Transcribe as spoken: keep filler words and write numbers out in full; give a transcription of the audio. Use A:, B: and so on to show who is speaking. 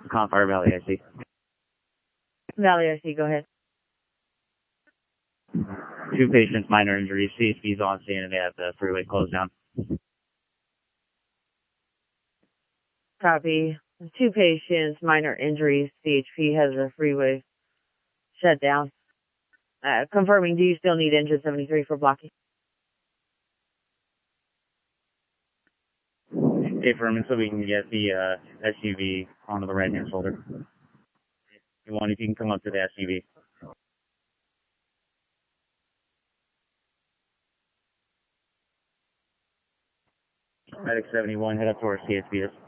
A: Confire Valley, I see.
B: Valley, I see. Go ahead.
A: Two patients, minor injuries. C H P's on scene and they have the freeway closed down.
B: Copy. Two patients, minor injuries. C H P has the freeway shut down. Uh, confirming, do you still need engine seventy-three for blocking?
A: Affirming, so we can get the uh, S U V onto the right-hand shoulder. If you want, if you can come up to the S U V. Medic seventy-one, head up to where C H P is.